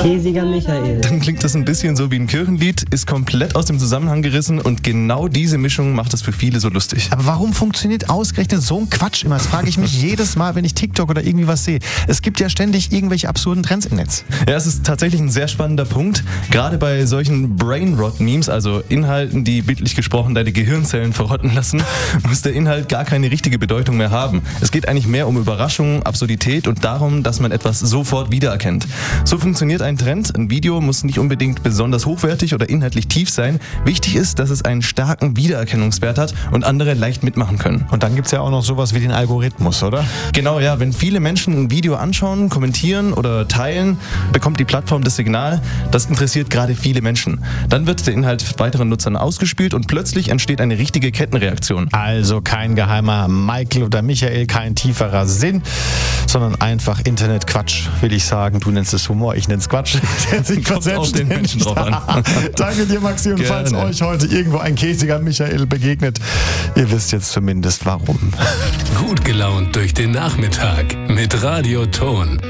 Käsiger Michael. Dann klingt das ein bisschen so wie ein Kirchenlied, ist komplett aus dem Zusammenhang gerissen und genau diese Mischung macht es für viele so lustig. Aber warum funktioniert ausgerechnet so ein Quatsch immer? Das frage ich mich jedes Mal, wenn ich TikTok oder irgendwie was sehe. Es gibt ja ständig irgendwelche absurden Trends im Netz. Ja, es ist tatsächlich ein sehr spannender Punkt. Gerade bei solchen Brainrot-Memes, also Inhalten, die bildlich gesprochen deine Gehirnzellen verrotten lassen, muss der Inhalt gar keine richtige Bedeutung mehr haben. Es geht eigentlich mehr um Überraschung, Absurdität und darum, dass man etwas sofort wiedererkennt. So funktioniert ein Trend. Ein Video muss nicht unbedingt besonders hochwertig oder inhaltlich tief sein. Wichtig ist, dass es einen starken Wiedererkennungswert hat und andere leicht mitmachen können. Und dann gibt es ja auch noch sowas wie den Algorithmus, oder? Genau, ja. Wenn viele Menschen ein Video anschauen, kommentieren oder teilen, bekommt die Plattform das Signal, das interessiert gerade viele Menschen. Dann wird der Inhalt weiteren Nutzern ausgespielt und plötzlich entsteht eine richtige Kettenreaktion. Also kein geheimer Michael oder Michael, kein tieferer Sinn, sondern einfach Internetquatsch, will ich sagen. Du nennst es Humor, ich nenne es Quatsch. Kommt auf den Menschen drauf an. Danke dir, Maxi. Und falls euch heute irgendwo ein käsiger Michael begegnet, ihr wisst jetzt zumindest warum. Gut gelaunt durch den Nachmittag mit Radio Ton.